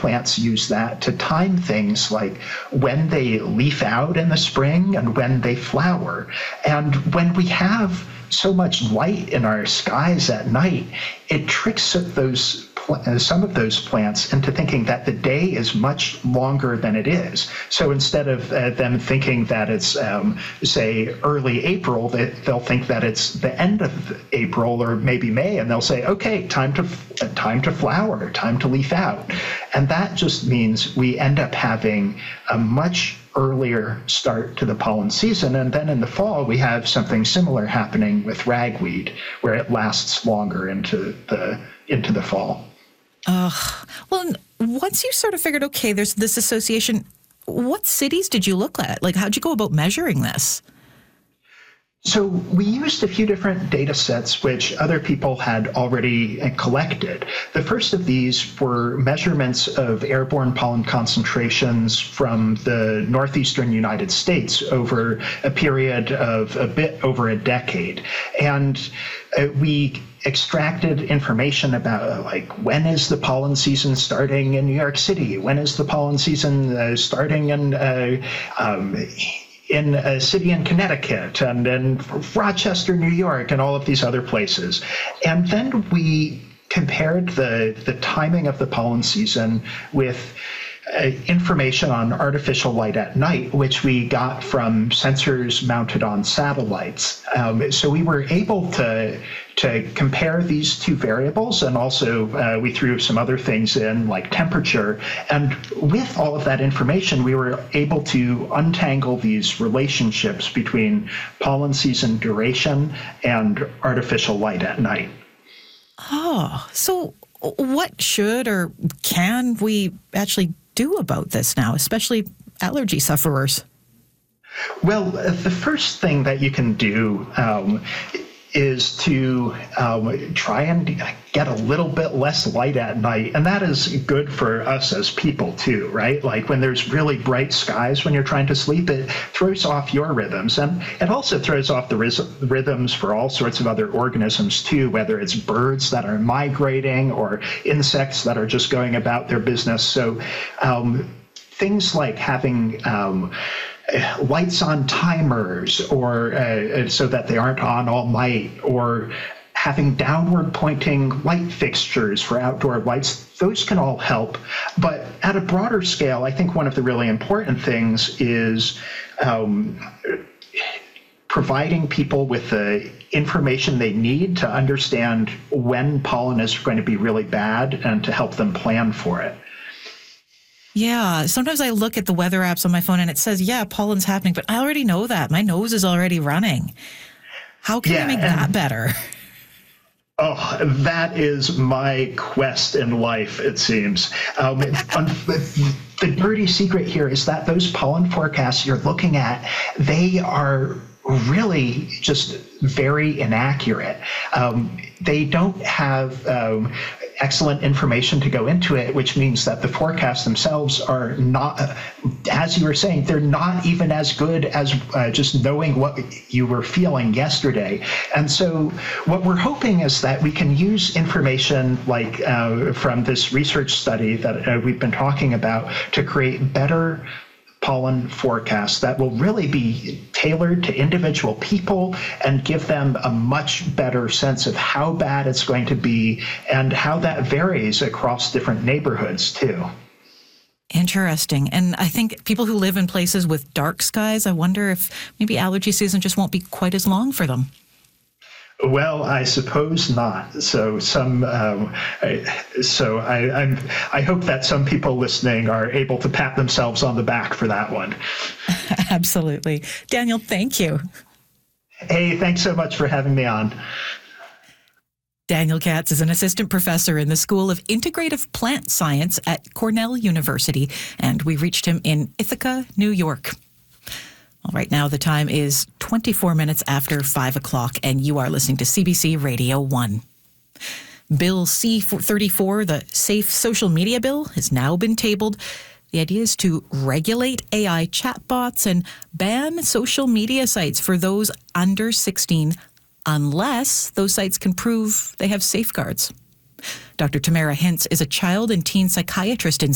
plants use that to time things like when they leaf out in the spring and when they flower. And when we have so much light in our skies at night, it tricks some of those plants into thinking that the day is much longer than it is. So instead of them thinking that it's, say, early April, they'll think that it's the end of April or maybe May, and they'll say, okay, time to flower, time to leaf out. And that just means we end up having a much earlier start to the pollen season. And then in the fall, we have something similar happening with ragweed, where it lasts longer into the fall. Well, once you sort of figured, okay, there's this association, what cities did you look at? Like, how'd you go about measuring this? So we used a few different data sets which other people had already collected. The first of these were measurements of airborne pollen concentrations from the northeastern United States over a period of a bit over a decade. And we extracted information about like when is the pollen season starting in New York City? When is the pollen season starting in a city in Connecticut and in Rochester, New York, and all of these other places. And then we compared the timing of the pollen season with information on artificial light at night, which we got from sensors mounted on satellites. So we were able to compare these two variables, and also we threw some other things in like temperature. And with all of that information, we were able to untangle these relationships between pollen season duration and artificial light at night. Oh, so what should or can we actually do about this now, especially allergy sufferers? Well, the first thing that you can do is to try and get a little bit less light at night. And that is good for us as people too, right? Like when there's really bright skies when you're trying to sleep, it throws off your rhythms. And it also throws off the rhythms for all sorts of other organisms too, whether it's birds that are migrating or insects that are just going about their business. So things like having lights on timers, or so that they aren't on all night, or having downward pointing light fixtures for outdoor lights, those can all help. But at a broader scale, I think one of the really important things is providing people with the information they need to understand when pollen is going to be really bad and to help them plan for it. Yeah, sometimes I look at the weather apps on my phone and it says, yeah, pollen's happening, but I already know that. My nose is already running. How can we make that better? Oh, that is my quest in life, it seems. The dirty secret here is that those pollen forecasts you're looking at, they are really just very inaccurate. They don't have excellent information to go into it, which means that the forecasts themselves are not, as you were saying, they're not even as good as just knowing what you were feeling yesterday. And so what we're hoping is that we can use information like from this research study that we've been talking about to create better pollen forecasts that will really be tailored to individual people and give them a much better sense of how bad it's going to be and how that varies across different neighborhoods too. Interesting. And I think people who live in places with dark skies, I wonder if maybe allergy season just won't be quite as long for them. Well, I suppose not. So I hope that some people listening are able to pat themselves on the back for that one. Absolutely. Daniel, thank you. Hey, thanks so much for having me on. Daniel Katz is an assistant professor in the School of Integrative Plant Science at Cornell University, and we reached him in Ithaca, New York. Well, right now, the time is 24 minutes after 5 o'clock, and you are listening to CBC Radio 1. Bill C-34, the Safe Social Media Bill, has now been tabled. The idea is to regulate AI chatbots and ban social media sites for those under 16, unless those sites can prove they have safeguards. Dr. Tamara Hintz is a child and teen psychiatrist in